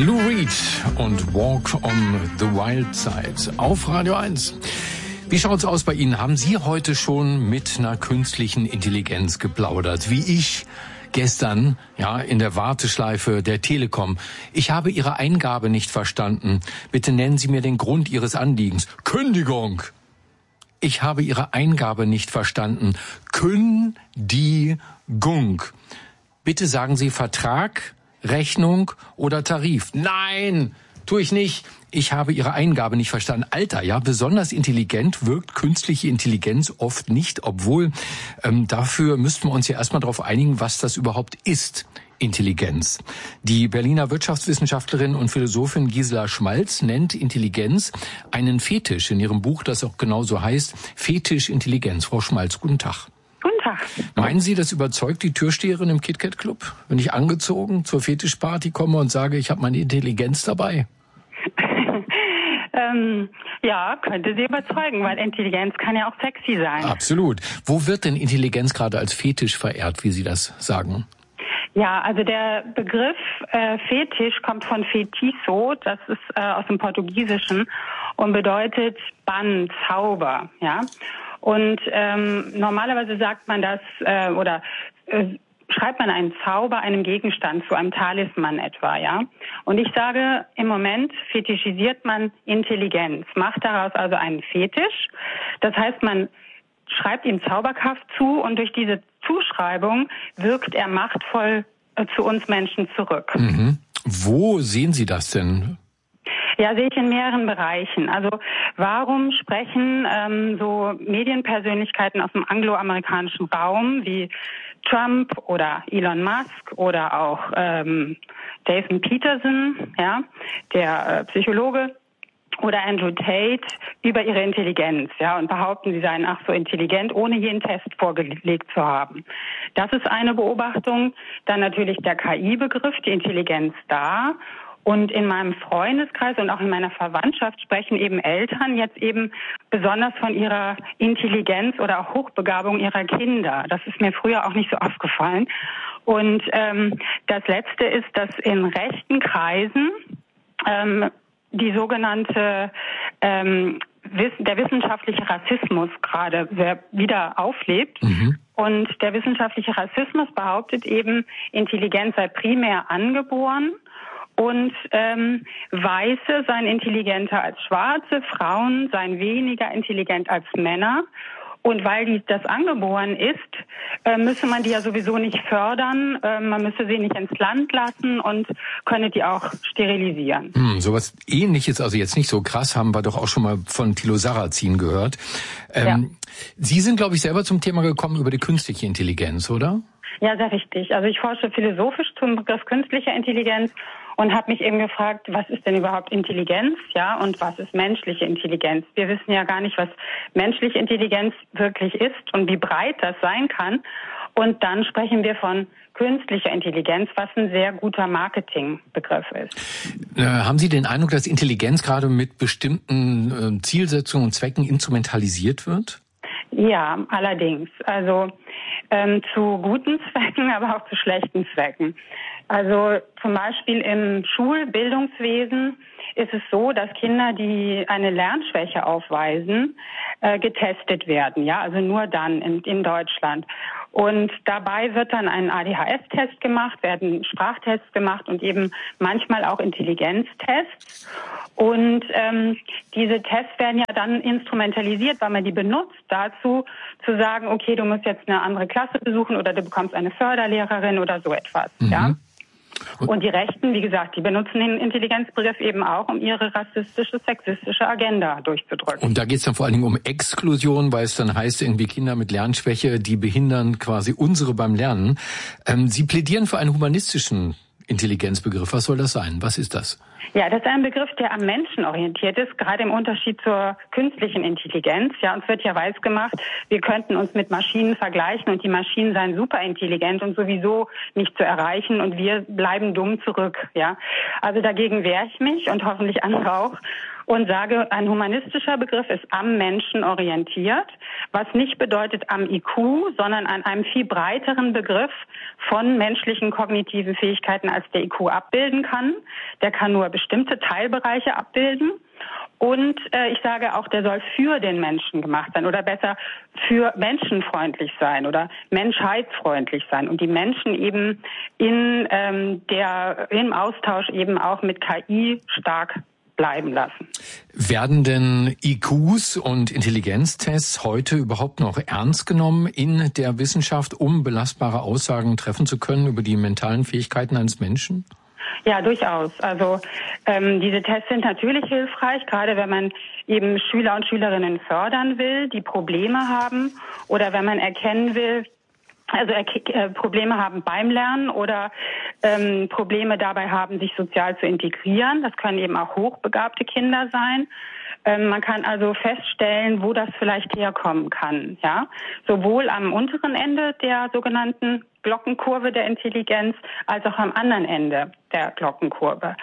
Lou Reed und Walk on the Wild Side auf Radio 1. Wie schaut's aus bei Ihnen? Haben Sie heute schon mit einer künstlichen Intelligenz geplaudert, wie ich gestern, in der Warteschleife der Telekom? Ich habe Ihre Eingabe nicht verstanden. Bitte nennen Sie mir den Grund Ihres Anliegens. Kündigung! Ich habe Ihre Eingabe nicht verstanden. Kündigung. Bitte sagen Sie Vertrag, Rechnung oder Tarif. Nein, tue ich nicht. Ich habe Ihre Eingabe nicht verstanden. Alter, besonders intelligent wirkt künstliche Intelligenz oft nicht, obwohl dafür müssten wir uns ja erstmal darauf einigen, was das überhaupt ist. Intelligenz. Die Berliner Wirtschaftswissenschaftlerin und Philosophin Gisela Schmalz nennt Intelligenz einen Fetisch in ihrem Buch, das auch genauso heißt, Fetisch Intelligenz. Frau Schmalz, guten Tag. Guten Tag. Meinen Sie, das überzeugt die Türsteherin im KitKat Club, wenn ich angezogen zur Fetischparty komme und sage, ich habe meine Intelligenz dabei? Ja, könnte sie überzeugen, weil Intelligenz kann ja auch sexy sein. Absolut. Wo wird denn Intelligenz gerade als Fetisch verehrt, wie Sie das sagen? Ja, also der Begriff Fetisch kommt von Fetiço, das ist aus dem Portugiesischen und bedeutet Bann, Zauber, ja. Und normalerweise sagt man das schreibt man einen Zauber einem Gegenstand, zu einem Talisman etwa, ja. Und ich sage, im Moment fetischisiert man Intelligenz, macht daraus also einen Fetisch. Das heißt, man schreibt ihm Zauberkraft zu und durch diese Zuschreibung wirkt er machtvoll zu uns Menschen zurück. Mhm. Wo sehen Sie das denn? Ja, sehe ich in mehreren Bereichen. Also warum sprechen so Medienpersönlichkeiten aus dem angloamerikanischen Raum wie Trump oder Elon Musk oder auch Jason Peterson, ja, der Psychologe, oder Andrew Tate über ihre Intelligenz, ja, und behaupten, sie seien so intelligent, ohne je einen Test vorgelegt zu haben. Das ist eine Beobachtung. Dann natürlich der KI-Begriff, die Intelligenz da. Und in meinem Freundeskreis und auch in meiner Verwandtschaft sprechen eben Eltern jetzt eben besonders von ihrer Intelligenz oder auch Hochbegabung ihrer Kinder. Das ist mir früher auch nicht so aufgefallen. Und das Letzte ist, dass in rechten Kreisen die sogenannte der wissenschaftliche Rassismus gerade wieder auflebt. Mhm. Und der wissenschaftliche Rassismus behauptet eben, Intelligenz sei primär angeboren und Weiße seien intelligenter als Schwarze, Frauen seien weniger intelligent als Männer. Und weil das angeboren ist, müsse man die ja sowieso nicht fördern, man müsse sie nicht ins Land lassen und könne die auch sterilisieren. Sowas Ähnliches, also jetzt nicht so krass, haben wir doch auch schon mal von Thilo Sarrazin gehört. Ja. Sie sind, glaube ich, selber zum Thema gekommen über die künstliche Intelligenz, oder? Ja, sehr richtig. Also ich forsche philosophisch zum Begriff künstlicher Intelligenz und habe mich eben gefragt, was ist denn überhaupt Intelligenz, ja, und was ist menschliche Intelligenz? Wir wissen ja gar nicht, was menschliche Intelligenz wirklich ist und wie breit das sein kann. Und dann sprechen wir von künstlicher Intelligenz, was ein sehr guter Marketingbegriff ist. Haben Sie den Eindruck, dass Intelligenz gerade mit bestimmten Zielsetzungen und Zwecken instrumentalisiert wird? Ja, allerdings. Also zu guten Zwecken, aber auch zu schlechten Zwecken. Also zum Beispiel im Schulbildungswesen ist es so, dass Kinder, die eine Lernschwäche aufweisen, getestet werden. Ja, also nur dann in Deutschland. Und dabei wird dann ein ADHS-Test gemacht, werden Sprachtests gemacht und eben manchmal auch Intelligenztests. Und diese Tests werden ja dann instrumentalisiert, weil man die benutzt dazu, zu sagen, okay, du musst jetzt eine andere Klasse besuchen oder du bekommst eine Förderlehrerin oder so etwas. Mhm. Ja. Und die Rechten, wie gesagt, die benutzen den Intelligenzbegriff eben auch, um ihre rassistische, sexistische Agenda durchzudrücken. Und da geht es dann vor allen Dingen um Exklusion, weil es dann heißt, irgendwie Kinder mit Lernschwäche, die behindern quasi unsere beim Lernen. Sie plädieren für einen humanistischen Intelligenzbegriff. Was soll das sein? Was ist das? Ja, das ist ein Begriff, der am Menschen orientiert ist, gerade im Unterschied zur künstlichen Intelligenz. Ja, uns wird ja weisgemacht, wir könnten uns mit Maschinen vergleichen und die Maschinen seien superintelligent und sowieso nicht zu erreichen und wir bleiben dumm zurück. Ja, also dagegen wehre ich mich und hoffentlich andere auch. und sage, ein humanistischer Begriff ist am Menschen orientiert, was nicht bedeutet am IQ, sondern an einem viel breiteren Begriff von menschlichen kognitiven Fähigkeiten, als der IQ abbilden kann. Der kann nur bestimmte Teilbereiche abbilden. Und ich sage auch, der soll für den Menschen gemacht sein oder besser für menschenfreundlich sein oder menschheitsfreundlich sein und die Menschen eben im Austausch eben auch mit KI stark bleiben lassen. Werden denn IQs und Intelligenztests heute überhaupt noch ernst genommen in der Wissenschaft, um belastbare Aussagen treffen zu können über die mentalen Fähigkeiten eines Menschen? Ja, durchaus. Also diese Tests sind natürlich hilfreich, gerade wenn man eben Schüler und Schülerinnen fördern will, die Probleme haben oder wenn man erkennen will, also Probleme haben beim Lernen oder Probleme dabei haben, sich sozial zu integrieren. Das können eben auch hochbegabte Kinder sein. Man kann also feststellen, wo das vielleicht herkommen kann, ja. Sowohl am unteren Ende der sogenannten Glockenkurve der Intelligenz als auch am anderen Ende der Glockenkurve.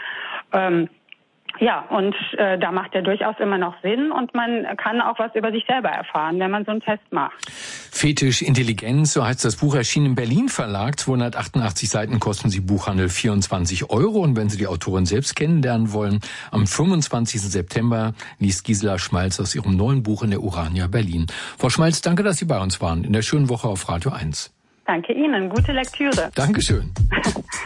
Da macht er durchaus immer noch Sinn und man kann auch was über sich selber erfahren, wenn man so einen Test macht. Fetisch Intelligenz, so heißt das Buch, erschienen im Berlin Verlag. 288 Seiten kosten sie Buchhandel 24 Euro. Und wenn Sie die Autorin selbst kennenlernen wollen, am 25. September liest Gisela Schmalz aus ihrem neuen Buch in der Urania Berlin. Frau Schmalz, danke, dass Sie bei uns waren in der schönen Woche auf Radio 1. Danke Ihnen, gute Lektüre. Dankeschön.